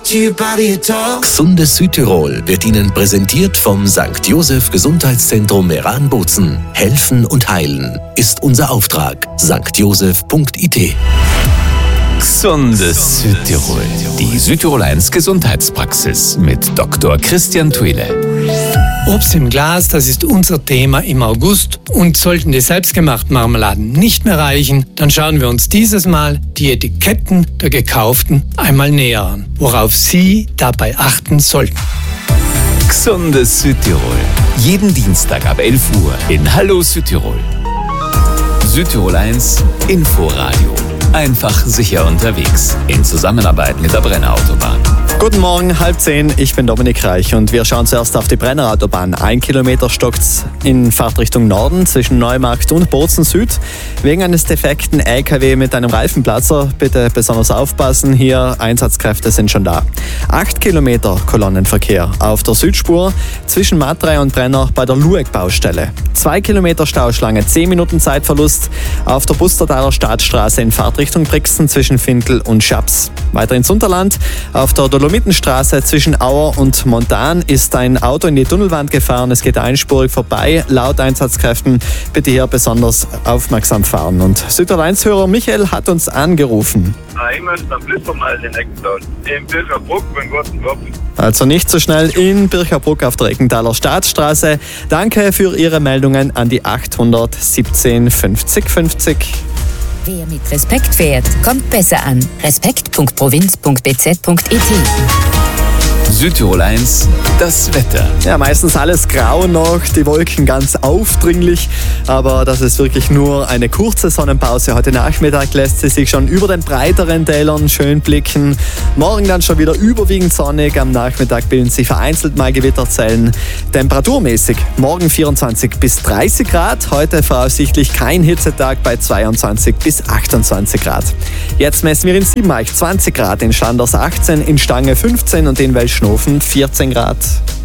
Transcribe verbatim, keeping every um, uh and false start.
Gesundes Südtirol wird Ihnen präsentiert vom Sankt Joseph Gesundheitszentrum Meran-Bozen. Helfen und heilen ist unser Auftrag. sankt joseph punkt i t. Gesundes Südtirol. Die Südtirol eins Gesundheitspraxis mit Doktor Christian Twile. Obst im Glas, das ist unser Thema im August. Und sollten die selbstgemachten Marmeladen nicht mehr reichen, dann schauen wir uns dieses Mal die Etiketten der gekauften einmal näher an, worauf Sie dabei achten sollten. Gesundes Südtirol. Jeden Dienstag ab elf Uhr in Hallo Südtirol. Südtirol eins Inforadio. Einfach sicher unterwegs. In Zusammenarbeit mit der Brennerautobahn. Guten Morgen, halb zehn, ich bin Dominik Reich und wir schauen zuerst auf die Brennerautobahn. Ein Kilometer stockt's in Fahrtrichtung Norden zwischen Neumarkt und Bozen Süd. Wegen eines defekten L K W mit einem Reifenplatzer. Bitte besonders aufpassen, hier Einsatzkräfte sind schon da. Acht Kilometer Kolonnenverkehr auf der Südspur zwischen Matrei und Brenner bei der Lueck-Baustelle. Zwei Kilometer Stauschlange, zehn Minuten Zeitverlust auf der Bustertaler Staatsstraße in Fahrtrichtung Brixen zwischen Fintel und Schaps. Weiter ins Unterland auf der Dolomitenstraße zwischen Auer und Montan ist ein Auto in die Tunnelwand gefahren. Es geht einspurig vorbei. Laut Einsatzkräften bitte hier besonders aufmerksam fahren. Und Südtirol eins Hörer Michael hat uns angerufen. Ich möchte am Blitzer mal den Eckental. In Bircherbruck beim Guten Kopf. Also nicht so schnell in Bircherbruck auf der Eckenthaler Staatsstraße. Danke für Ihre Meldungen an die achthundertsiebzehn fünfzig fünfzig. Wer mit Respekt fährt, kommt besser an. respekt punkt provinz punkt b z punkt i t. Südtirol eins, das Wetter. Ja, meistens alles grau noch, die Wolken ganz aufdringlich, aber das ist wirklich nur eine kurze Sonnenpause. Heute Nachmittag lässt sie sich schon über den breiteren Tälern schön blicken. Morgen dann schon wieder überwiegend sonnig, am Nachmittag bilden sich vereinzelt mal Gewitterzellen. Temperaturmäßig morgen vierundzwanzig bis dreißig Grad, heute voraussichtlich kein Hitzetag bei zweiundzwanzig bis achtundzwanzig Grad. Jetzt messen wir in Siebenreich zwanzig Grad, in Schanders achtzehn, in Stange fünfzehn und in Welschnofen vierzehn Grad.